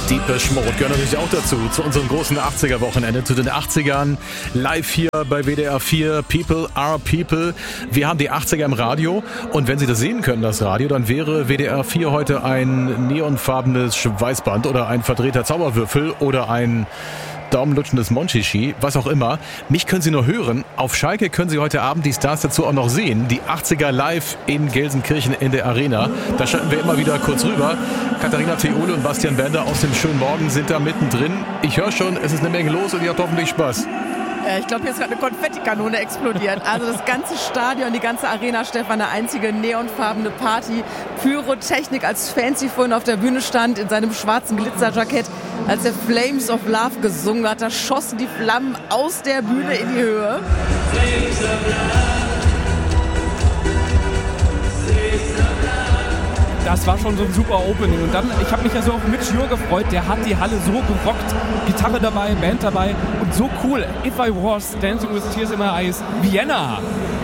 Depeche Mode gehören natürlich auch dazu, zu unserem großen 80er-Wochenende, zu den 80ern, live hier bei WDR 4, People are People. Wir haben die 80er im Radio und wenn Sie das sehen können, das Radio, dann wäre WDR 4 heute ein neonfarbenes Schweißband oder ein verdrehter Zauberwürfel oder ein daumenlutschendes Monchichi, was auch immer. Mich können Sie nur hören. Auf Schalke können Sie heute Abend die Stars dazu auch noch sehen. Die 80er live in Gelsenkirchen in der Arena. Da schalten wir immer wieder kurz rüber. Katharina Theole und Bastian Bender aus dem schönen Morgen sind da mittendrin. Ich höre schon, es ist eine Menge los und ihr habt hoffentlich Spaß. Ich glaube, hier ist gerade eine Konfettikanone explodiert. Also das ganze Stadion, die ganze Arena, Stefan, eine einzige neonfarbene Party. Pyrotechnik, als Fancy vorhin auf der Bühne stand, in seinem schwarzen Glitzerjackett, als er Flames of Love gesungen hat, da schossen die Flammen aus der Bühne in die Höhe. Das war schon so ein super Opening. Und dann, ich habe mich ja so auf Mitch Ure gefreut, der hat die Halle so gerockt. Gitarre dabei, Band dabei und so cool. If I Was, Dancing with Tears in My Eyes, Vienna.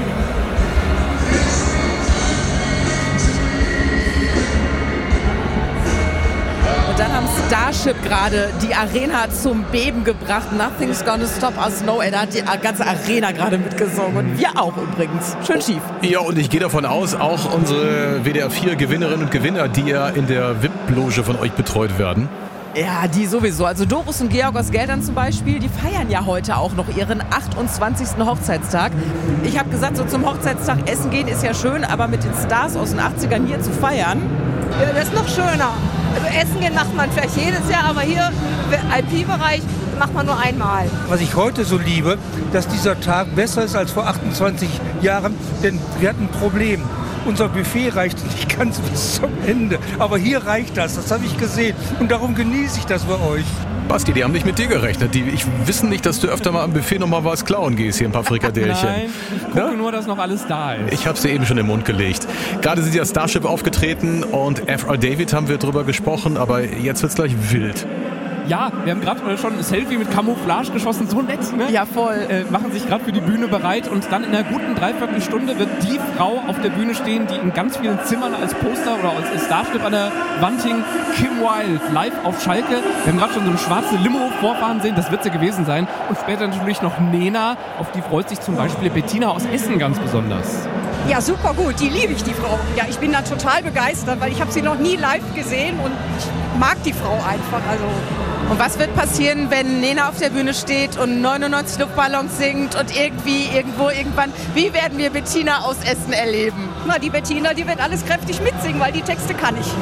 Und dann haben Starship gerade die Arena zum Beben gebracht. Nothing's gonna stop us now. Da hat die ganze Arena gerade mitgesungen. Und wir auch übrigens. Schön schief. Ja, und ich gehe davon aus, auch unsere WDR 4 Gewinnerinnen und Gewinner, die ja in der VIP-Loge von euch betreut werden. Ja, die sowieso. Also Doris und Georg aus Geldern zum Beispiel, die feiern ja heute auch noch ihren 28. Hochzeitstag. Ich habe gesagt, so zum Hochzeitstag essen gehen ist ja schön, aber mit den Stars aus den 80ern hier zu feiern. Ja, das ist noch schöner. Also essen gehen macht man vielleicht jedes Jahr, aber hier im IP-Bereich macht man nur einmal. Was ich heute so liebe, dass dieser Tag besser ist als vor 28 Jahren, denn wir hatten ein Problem. Unser Buffet reicht nicht ganz bis zum Ende, aber hier reicht das habe ich gesehen und darum genieße ich das bei euch. Basti, die haben nicht mit dir gerechnet. Die wissen nicht, dass du öfter mal am Buffet noch mal was klauen gehst, hier ein paar Frikadellchen. Nein, ich gucke nur, dass noch alles da ist. Ich habe es dir eben schon in den Mund gelegt. Gerade sind ja Starship aufgetreten und F.R. David haben wir drüber gesprochen, aber jetzt wird's gleich wild. Ja, wir haben gerade schon ein Selfie mit Camouflage geschossen, so nett, ne? Ja, voll. Machen sich gerade für die Bühne bereit und dann in einer guten Dreiviertelstunde wird die Frau auf der Bühne stehen, die in ganz vielen Zimmern als Poster oder als Starstrip an der Wand hing. Kim Wilde, live auf Schalke. Wir haben gerade schon so eine schwarze Limo vorfahren sehen, das wird sie gewesen sein. Und später natürlich noch Nena, auf die freut sich zum Beispiel Bettina aus Essen ganz besonders. Ja, super gut, die liebe ich, die Frau. Ja, ich bin da total begeistert, weil ich habe sie noch nie live gesehen und ich mag die Frau einfach. Also. Und was wird passieren, wenn Nena auf der Bühne steht und 99 Luftballons singt und irgendwann, wie werden wir Bettina aus Essen erleben? Na, die Bettina, die wird alles kräftig mitsingen, weil die Texte kann ich.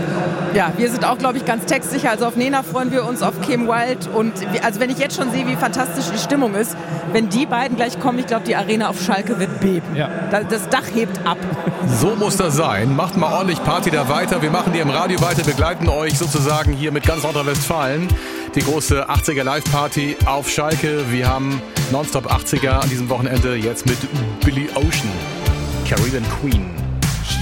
Ja, wir sind auch, glaube ich, ganz textsicher. Also auf Nena freuen wir uns, auf Kim Wilde. Und also wenn ich jetzt schon sehe, wie fantastisch die Stimmung ist, wenn die beiden gleich kommen, ich glaube, die Arena auf Schalke wird beben. Ja. Das Dach hebt ab. So muss das sein. Macht mal ordentlich Party da weiter. Wir machen die im Radio weiter, begleiten euch sozusagen hier mit ganz Nordrhein-Westfalen. Die große 80er Live-Party auf Schalke. Wir haben Nonstop 80er an diesem Wochenende jetzt mit Billy Ocean, Caribbean Queen.